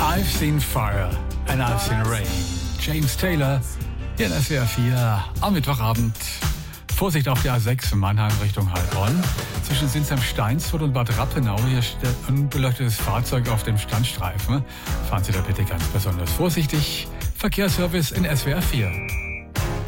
I've seen fire and I've seen rain. James Taylor hier in SWR 4 am Mittwochabend. Vorsicht auf der A6 Mannheim Richtung Heilbronn. Zwischen Sinsheim-Steinsfurt und Bad Rappenau hier steht ein unbeleuchtetes Fahrzeug auf dem Standstreifen. Fahren Sie da bitte ganz besonders vorsichtig. Verkehrsservice in SWR 4.